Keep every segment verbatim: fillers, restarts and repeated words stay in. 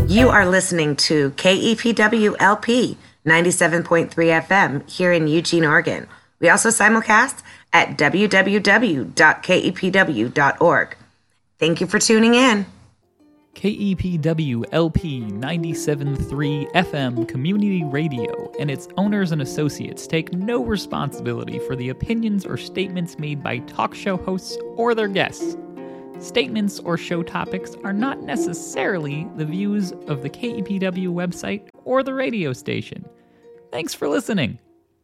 You are listening to K E P W L P ninety-seven point three F M here in Eugene, Oregon. We also simulcast at w w w dot k e p w dot org. Thank you for tuning in. K E P W L P ninety-seven point three F M Community Radio and its owners and associates take no responsibility for the opinions or statements made by talk show hosts or their guests. Statements or show topics are not necessarily the views of the K E P W website or the radio station. Thanks for listening.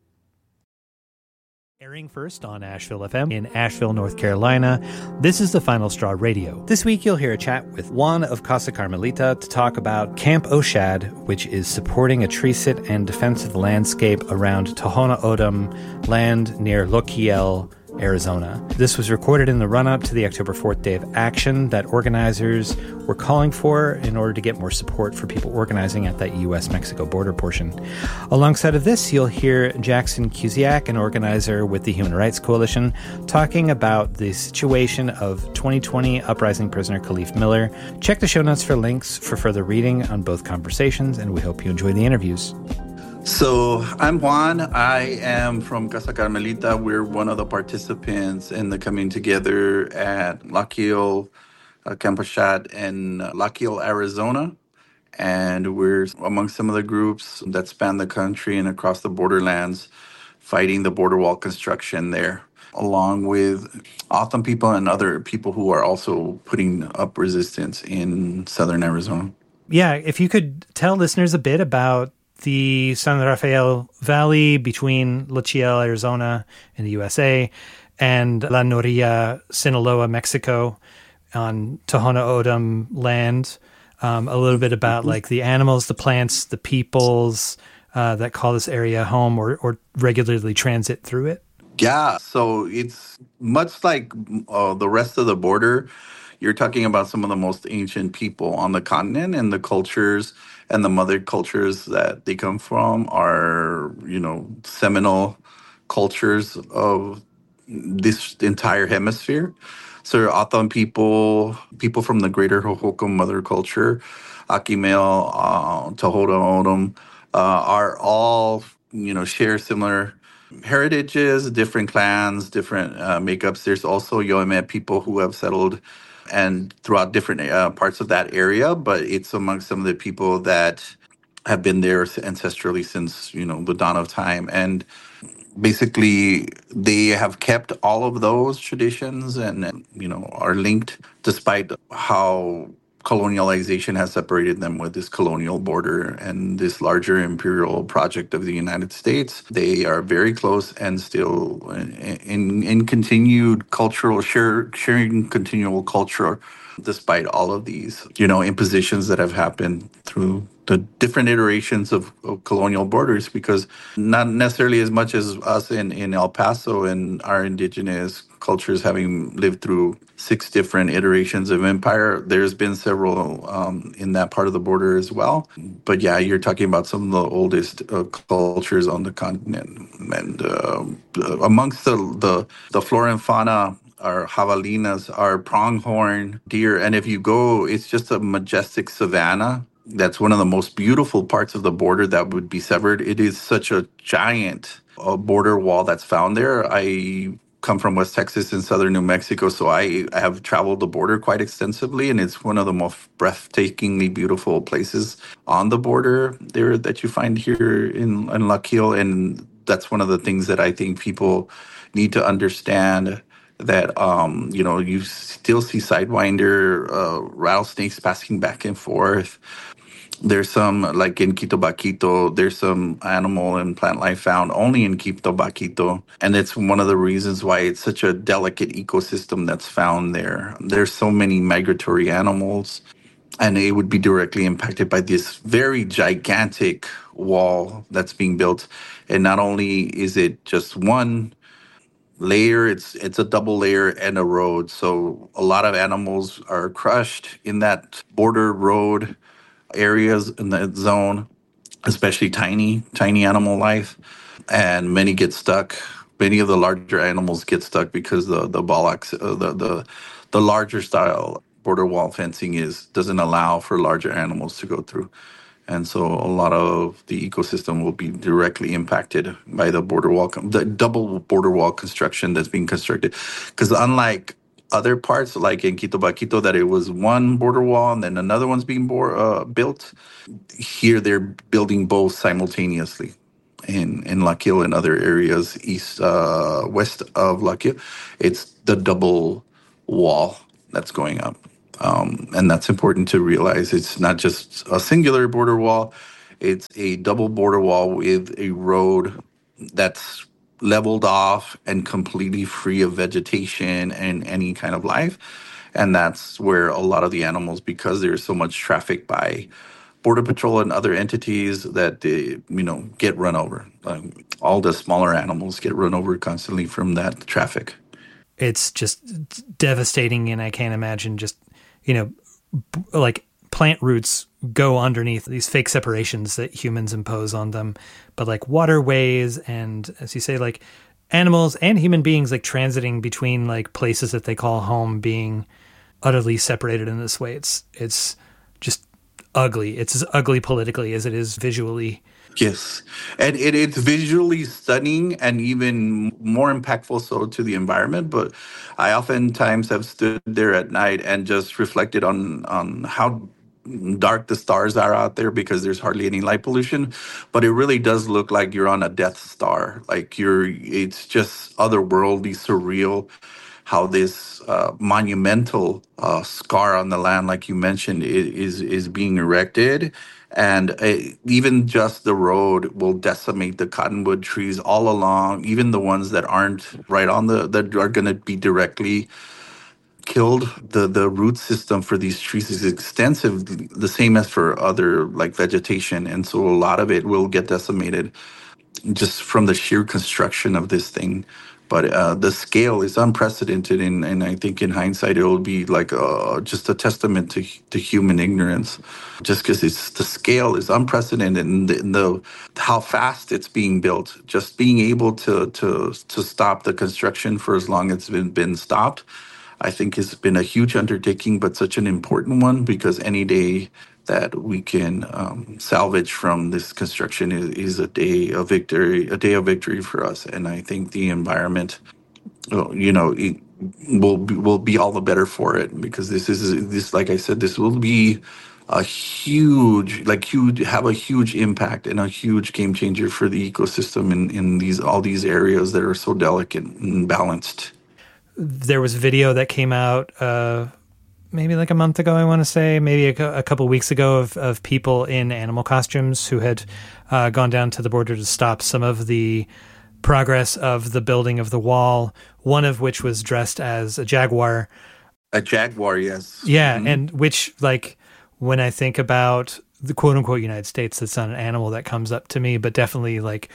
Airing first on Asheville F M in Asheville, North Carolina, this is the Final Straw Radio. This week you'll hear a chat with Juan of Casa Carmelita to talk about Camp Oshad, which is supporting a tree sit and defense of the landscape around Tohono O'odham land near Lochiel, Arizona. This was recorded in the run-up to the October fourth Day of Action that organizers were calling for in order to get more support for people organizing at that U S Mexico border portion. Alongside of this, you'll hear Jackson Cusiak, an organizer with the Human Rights Coalition, talking about the situation of twenty twenty uprising prisoner Khalif Miller. Check the show notes for links for further reading on both conversations, and we hope you enjoy the interviews. So I'm Juan. I am from Casa Carmelita. We're one of the participants in the coming together at Lochiel, uh, Camp Oshad in Lochiel, Arizona. And we're among some of the groups that span the country and across the borderlands fighting the border wall construction there, along with O'odham people and other people who are also putting up resistance in southern Arizona. Yeah, if you could tell listeners a bit about the San Rafael Valley between Lochiel, Arizona in the U S A and La Noria, Sinaloa, Mexico on Tohono O'odham land. Um, a little bit about like the animals, the plants, the peoples uh, that call this area home or, or regularly transit through it. Yeah, so it's much like uh, the rest of the border. You're talking about some of the most ancient people on the continent, and the cultures and the mother cultures that they come from are, you know, seminal cultures of this entire hemisphere. So O'odham people, people from the greater Hohokam mother culture, Akimel, uh, Tohono O'odham, uh, are all, you know, share similar heritages, different clans, different uh, makeups. There's also Yoeme people who have settled and throughout different uh, parts of that area, but it's among some of the people that have been there ancestrally since, you know, the dawn of time. And basically, they have kept all of those traditions and, you know, are linked despite how colonialization has separated them with this colonial border and this larger imperial project of the United States. They are very close and still in, in, in continued cultural, share, sharing continual culture, despite all of these, you know, impositions that have happened through the different iterations of, of colonial borders, because not necessarily as much as us in, in El Paso and our indigenous cultures having lived through six different iterations of empire, there's been several um, in that part of the border as well. But yeah, you're talking about some of the oldest uh, cultures on the continent. And uh, amongst the, the, the flora and fauna, our javelinas, our pronghorn deer. And if you go, it's just a majestic savanna. That's one of the most beautiful parts of the border that would be severed. It is such a giant uh, border wall that's found there. I come from West Texas and southern New Mexico, so I have traveled the border quite extensively, and it's one of the most breathtakingly beautiful places on the border there that you find here in, in Lochiel. And that's one of the things that I think people need to understand, that, um, you know, you still see Sidewinder uh, rattlesnakes passing back and forth. There's some, like in Quito Baquito, there's some animal and plant life found only in Quito Baquito. And it's one of the reasons why it's such a delicate ecosystem that's found there. There's so many migratory animals, and it would be directly impacted by this very gigantic wall that's being built. And not only is it just one layer, it's it's a double layer and a road. So a lot of animals are crushed in that border road areas in that zone, especially tiny, tiny animal life. And many get stuck. Many of the larger animals get stuck because the the bollocks, uh, the the the larger style border wall fencing is doesn't allow for larger animals to go through. And so a lot of the ecosystem will be directly impacted by the border wall, the double border wall construction that's being constructed. Because unlike other parts, like in Quito Baquito, that it was one border wall and then another one's being bor- uh, built, here they're building both simultaneously. In, in Laquil and other areas east, uh, west of Laquil, it's the double wall that's going up. Um, and that's important to realize. It's not just a singular border wall, it's a double border wall with a road that's leveled off and completely free of vegetation and any kind of life. And that's where a lot of the animals, because there's so much traffic by Border Patrol and other entities, that they, you know, get run over. Um, all the smaller animals get run over constantly from that traffic. It's just devastating, and I can't imagine just, you know, b- like plant roots go underneath these fake separations that humans impose on them. But like waterways and, as you say, like animals and human beings like transiting between like places that they call home being utterly separated in this way. It's, it's just ugly. It's as ugly politically as it is visually. Yes. And it, it's visually stunning and even more impactful so to the environment. But I oftentimes have stood there at night and just reflected on, on how dark the stars are out there because there's hardly any light pollution. But it really does look like you're on a Death Star. Like you're, it's just otherworldly, surreal. How this uh, monumental uh, scar on the land, like you mentioned, is is being erected, and uh, even just the road will decimate the cottonwood trees all along, even the ones that aren't right on the that are going to be directly killed. The the root system for these trees is extensive, the same as for other like vegetation, and so a lot of it will get decimated just from the sheer construction of this thing. But uh, the scale is unprecedented, and, and I think in hindsight it will be like uh, just a testament to to human ignorance, just because it's the scale is unprecedented, and the, the how fast it's being built. Just being able to to to stop the construction for as long as it's been been stopped, I think has been a huge undertaking, but such an important one, because any day that we can um, salvage from this construction is, is a day of victory, a day of victory for us. And I think the environment, well, you know, it will be, will be all the better for it, because this is this, like I said, this will be a huge, like huge, have a huge impact and a huge game changer for the ecosystem in, in these all these areas that are so delicate and balanced. There was a video that came out uh, maybe like a month ago, I want to say, maybe a, a couple weeks ago, of, of people in animal costumes who had uh, gone down to the border to stop some of the progress of the building of the wall, one of which was dressed as a jaguar. A jaguar, yes. Yeah, Mm-hmm. and which, like, when I think about the quote-unquote United States, that's not an animal that comes up to me, but definitely, like,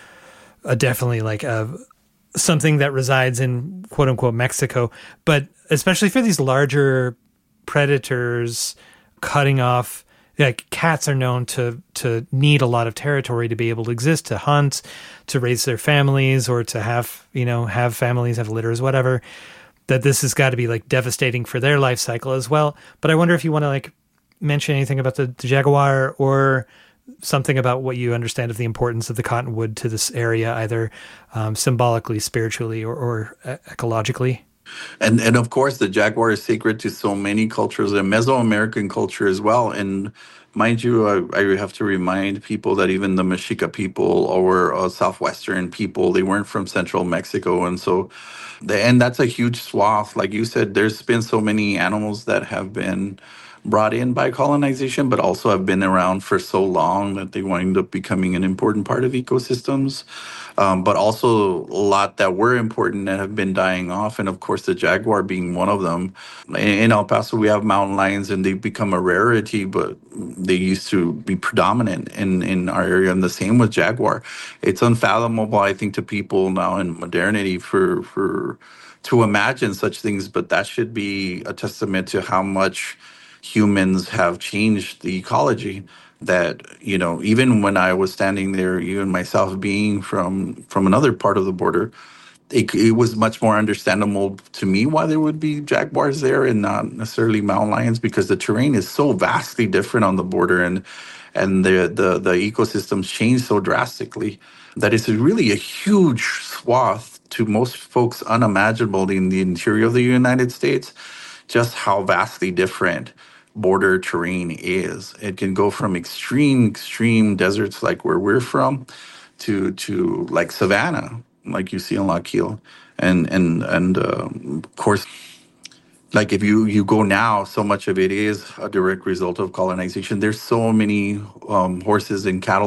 a, definitely, like, a... something that resides in quote unquote Mexico, but especially for these larger predators, cutting off, like cats are known to, to need a lot of territory to be able to exist, to hunt, to raise their families, or to have, you know, have families, have litters, whatever, that this has got to be like devastating for their life cycle as well. But I wonder if you want to like mention anything about the, the jaguar, or something about what you understand of the importance of the cottonwood to this area, either um, symbolically, spiritually, or, or ecologically. And and of course, the jaguar is sacred to so many cultures, and Mesoamerican culture as well. And mind you, I, I have to remind people that even the Mexica people or uh, Southwestern people, they weren't from Central Mexico. And so, the, and that's a huge swath. Like you said, there's been so many animals that have been brought in by colonization, but also have been around for so long that they wind up becoming an important part of ecosystems. Um, but also a lot that were important that have been dying off. And of course, the jaguar being one of them. In El Paso, we have mountain lions, and they've become a rarity, but they used to be predominant in, in our area. And the same with jaguar. It's unfathomable, I think, to people now in modernity for for to imagine such things, but that should be a testament to how much humans have changed the ecology. That, you know, even when I was standing there, even myself being from from another part of the border, it, it was much more understandable to me why there would be jaguars there and not necessarily mountain lions, because the terrain is so vastly different on the border, and and the the, the ecosystems change so drastically that it's really a huge swath, to most folks unimaginable in the interior of the United States, just how vastly different border terrain is. It can go from extreme extreme deserts like where we're from to to like savanna, like you see in Lock Heel, and and and um, of course, like if you you go now, so much of it is a direct result of colonization. There's so many um, horses and cattle